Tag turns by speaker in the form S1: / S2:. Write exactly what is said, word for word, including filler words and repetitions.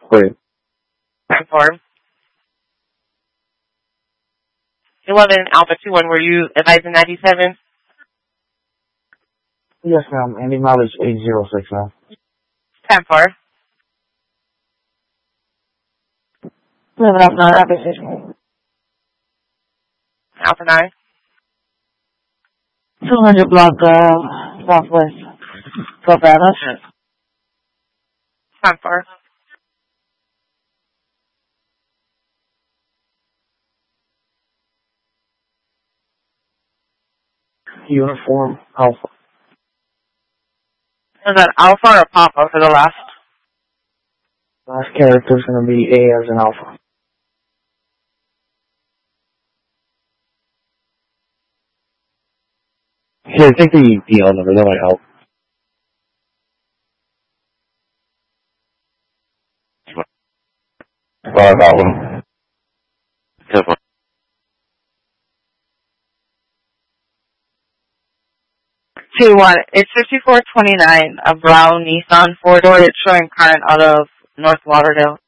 S1: Wait.
S2: ten four. eleven Alpha two one, were you advising ninety-seven?
S1: Yes, ma'am. Ending mileage eight zero six, ma'am.
S2: ten four.
S3: eleven Alpha nine, Rapid Station.
S2: Alpha nine.
S3: two hundred block, uh, southwest. twelve Avenue.
S2: ten four.
S1: Uniform Alpha.
S2: Was that Alpha or Papa for the last?
S1: Last character is going to be A as an Alpha. Here, take the P L number. That might help. Five Alpha. ten four.
S2: two one. It's fifty-four twenty-nine, a brown Nissan four-door. It's showing current out of North Lauderdale.